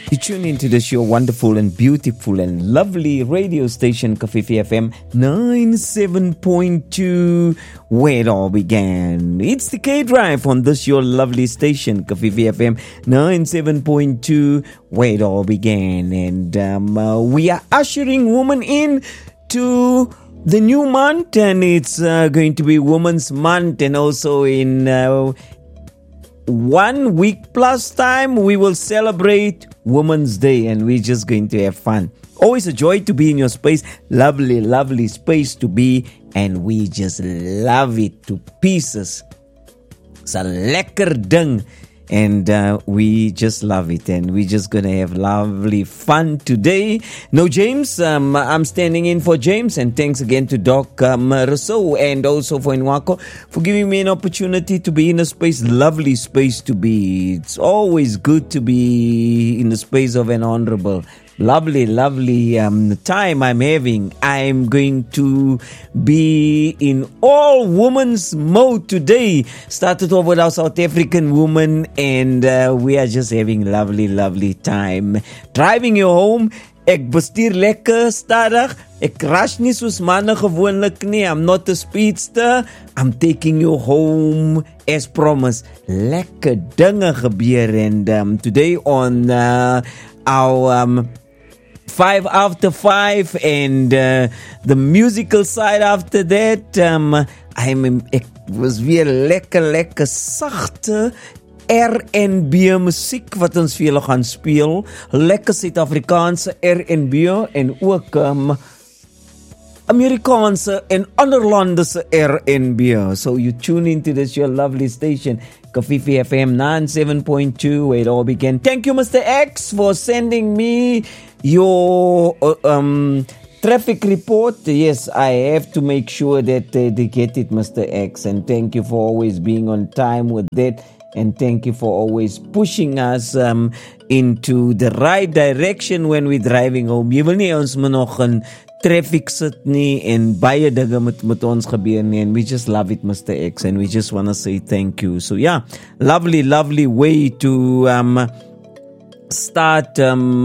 You tune into this your wonderful and beautiful and lovely radio station, Kafifi FM 97.2, where it all began. It's the K-Drive on this your lovely station, Kafifi FM 97.2, where it all began. And we are ushering women in to the new month, and it's going to be Women's Month, and also in 1 week plus time we will celebrate Women's Day, and we're just going to have fun. Always a joy to be in your space. Lovely, lovely space to be, and we just love it to pieces. It's a lekker ding, and we just love it, and we're just gonna have lovely fun today. No, James, I'm standing in for James, and thanks again to Doc Rousseau, and also for Nwako for giving me an opportunity to be in a space, lovely space to be. It's always good to be in the space of an honorable. Lovely, lovely time I'm having. I'm going to be in all women's mode today. Started off with our South African woman, and we are just having lovely, lovely time. Driving you home. Ek bestuur lekker stadig. Ek rush nie soos manne gewoonlik nie. I'm not a speedster. I'm taking you home as promised. Lekker dinge gebeur, and today on our 5 after 5 and the musical side after that, ek was weer lekker sagte R&B musiek wat ons vir julle gaan speel. Lekker Suid-Afrikaanse R&B en ook Amerikaanse en ander lande se R&B. So you tune into this your lovely station, Kafifi FM 97.2, where it all began. Thank you, Mr. X, for sending me your traffic report. Yes, I have to make sure that they get it, Mr. X. And thank you for always being on time with that. And thank you for always pushing us into the right direction when we're driving home. Jy wil nie ons maar nog in traffic sit nie, en baie dinge met ons gebeur nie, and we just love it, Mr. X, and we just want to say thank you. So yeah, lovely, lovely way to start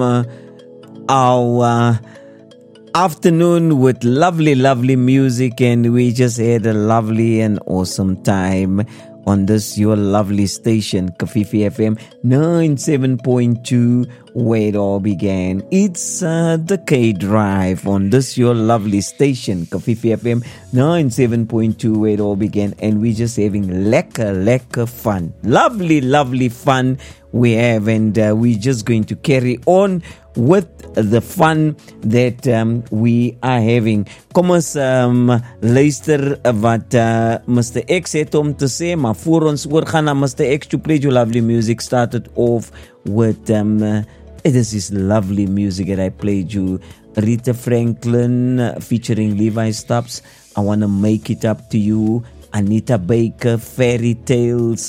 our afternoon with lovely, lovely music, and we just had a lovely and awesome time on this your lovely station, Kafifi FM 97.2, where it all began. It's the K-Drive on this your lovely station, Kafifi FM 97.2, where it all began, and we're just having lekker fun. Lovely, lovely fun we have, and we're just going to carry on with the fun that we are having. Kom ons luister wat Mr. X het om te sê, maar voor ons oorgaan na Mr. X to play your lovely music, started off with this is lovely music that I played you, Rita Franklin featuring Levi Stubbs, I Wanna Make It Up to You, Anita Baker, Fairy Tales,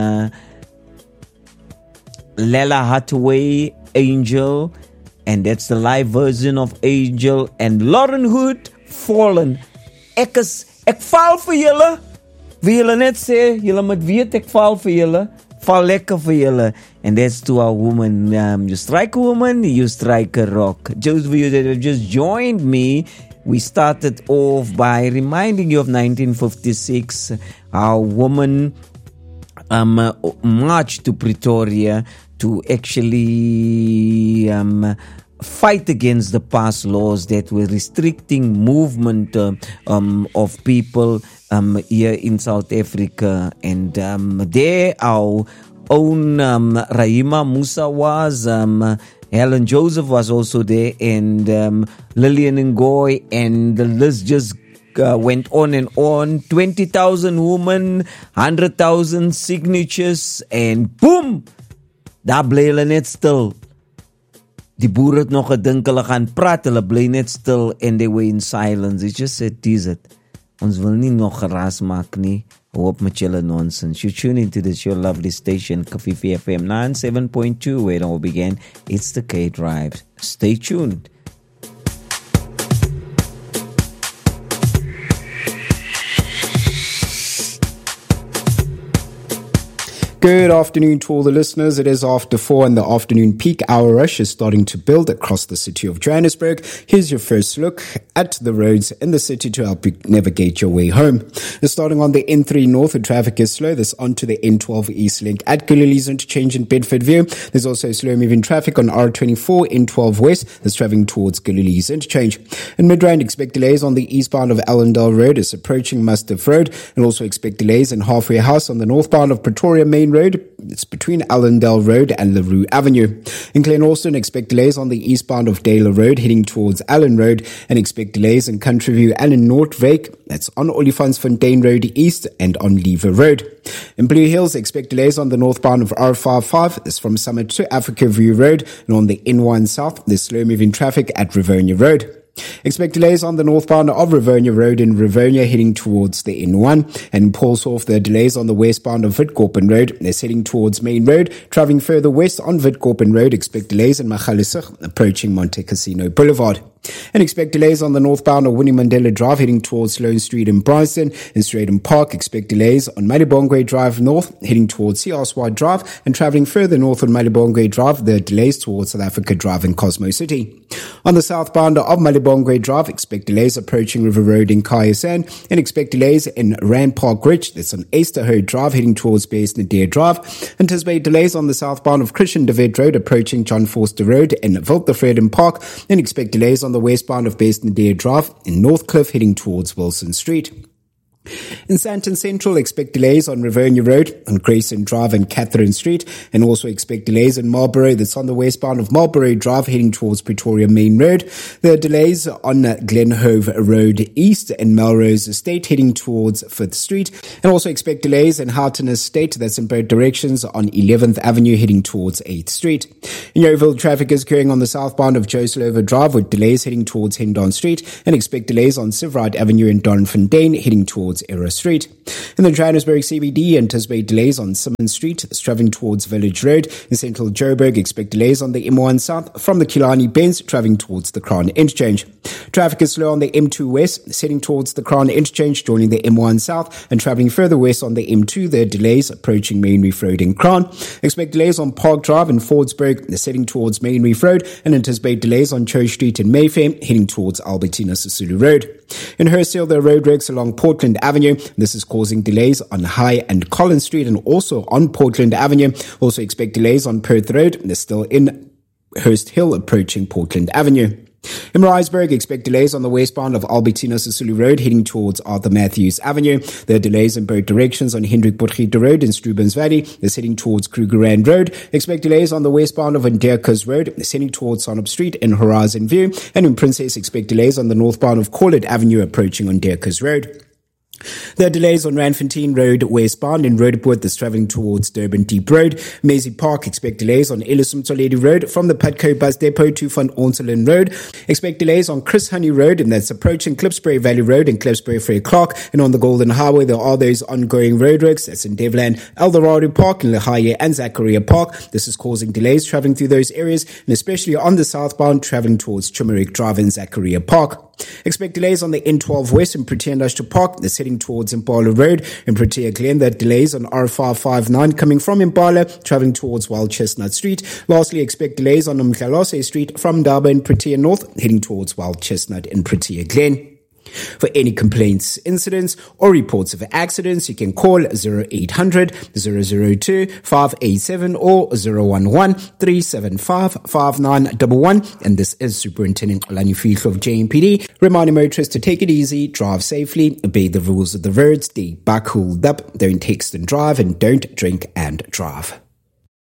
Lella Hathaway, Angel, and that's the live version of Angel, and Lauren Hood, Fallen. Ek val vir julle. Wie julle net sê, julle moet weet ek val vir julle. Val lekker vir julle. And that's to our woman. You strike a woman, you strike a rock. Those of you that have just joined me, we started off by reminding you of 1956. Our woman marched to Pretoria to actually fight against the past laws that were restricting movement of people here in South Africa. And there our own Rahima Musa was, Helen Joseph was also there, and Lillian Ngoy, and the list just went on and on. 20,000 women, 100,000 signatures, and boom! Daar bly hulle net stil. Die boere het nog gedink hulle gaan praat, hulle bly net stil, and they were in silence. They just said, "Dis it. Ons wil nie nog geraas maak nie. Hoop met julle nonsense." You tune into this your lovely station, Kafifi FM 97.2, where it all began. It's the K-Drive. Stay tuned. Good afternoon to all the listeners. It is after 4 and the afternoon peak hour rush is starting to build across the city of Johannesburg. Here's your first look at the roads in the city to help you navigate your way home. Starting on the N3 North, the traffic is slow. This onto the N12 East Link at Galilee's interchange in Bedfordview. There's also slow moving traffic on R24 N12 West that's traveling towards Galilee's interchange. In Midrand, expect delays on the eastbound of Allendale Road as approaching Mastiff Road, and also expect delays in Halfway House on the northbound of Pretoria Main Road. It's between Allendale Road and LaRue Avenue. In Glenorchy, expect delays on the eastbound of Dale Road heading towards Allen Road, and expect delays in Countryview and in Noordwyk. That's on Olifantsfontein Road East and on Lever Road. In Blue Hills, expect delays on the northbound of R55. That's from Summit to Africa View Road, and on the N1 South, there's slow moving traffic at Rivonia Road. Expect delays on the northbound of Rivonia Road in Rivonia heading towards the N1, and in Paulshof there are delays on the westbound of Witkoppen Road. They're heading towards Main Road. Travelling further west on Witkoppen Road, expect delays in Magaliesig approaching Monte Casino Boulevard. And expect delays on the northbound of Winnie Mandela Drive heading towards Sloane Street in Bryanston. In Straighton Park, expect delays on Malibongwe Drive North heading towards Siaswad Drive, and travelling further north on Malibongwe Drive, there are delays towards South Africa Drive in Cosmo City. On the southbound of Malibongwe Drive, expect delays approaching River Road in Kayasan, and expect delays in Rand Park Ridge, that's on Easterhood Drive heading towards Base Nadir Drive. Anticipate delays on the southbound of Christian David Road approaching John Forster Road in Wildtevredin Park, and expect delays on the westbound of Base Nadir Drive in Northcliffe heading towards Wilson Street. In Sandton Central, expect delays on Rivonia Road, on Grayson Drive and Catherine Street, and also expect delays in Marlborough, that's on the westbound of Marlborough Drive heading towards Pretoria Main Road. There are delays on Glenhove Road East and Melrose Estate heading towards 5th Street, and also expect delays in Houghton Estate, that's in both directions, on 11th Avenue heading towards 8th Street. In Yeoville, traffic is occurring on the southbound of Joselover Drive with delays heading towards Hendon Street, and expect delays on Sivride Avenue and Doornfontein heading towards Era Street. In the Johannesburg CBD, anticipate delays on Simmons Street, travelling towards Village Road. In Central Joburg, expect delays on the M1 South from the Killarney Bends, travelling towards the Crown Interchange. Traffic is slow on the M2 West, heading towards the Crown Interchange, joining the M1 South, and travelling further west on the M2. There are delays approaching Main Reef Road in Crown. Expect delays on Park Drive in Fordsburg, heading towards Main Reef Road, and anticipate delays on Church Street in Mayfair, heading towards Albertina Sisulu Road. In Hurstville, there are road wrecks along Portland Avenue. This is causing delays on High and Collins Street and also on Portland Avenue. Also expect delays on Perth Road. They're still in Hurst Hill approaching Portland Avenue. In Maritzburg, expect delays on the westbound of Albertina Sisulu Road heading towards Arthur Matthews Avenue. There are delays in both directions on Hendrik Potgieter Road in Strubens Valley. That's heading towards Krugerrand Road. Expect delays on the westbound of Nderkos Road. That's heading towards Sonop Street in Horizon View. And in Princess, expect delays on the northbound of Corlett Avenue approaching Nderkos Road. There are delays on Randfontein Road westbound in Roodepoort that's travelling towards Durban Deep Road. Maisie Park, expect delays on Ellison Toledo Road from the Patco Bus Depot to Van Onselen Road. Expect delays on Chris Honey Road, and that's approaching Klipsbury Valley Road and Klipsbury Frere Clark. And on the Golden Highway, there are those ongoing roadworks. That's in Devland, Eldorado Park, in Lahaye and Zachariah Park. This is causing delays travelling through those areas, and especially on the southbound travelling towards Chimerick Drive and Zachariah Park. Expect delays on the N12 West in Protea Industrial Park. That's heading towards Impala Road. In Protea Glen, there are delays on R559 coming from Impala, travelling towards Wild Chestnut Street. Lastly, expect delays on Umhlalose Street from Ndaba in Protea North, heading towards Wild Chestnut in Protea Glen. For any complaints, incidents, or reports of accidents, you can call 0800 002 587 or 011 375 5911. And this is Superintendent Olani Fihlo of JMPD, reminding motorists to take it easy, drive safely, obey the rules of the roads, stay back, hold up, don't text and drive, and don't drink and drive.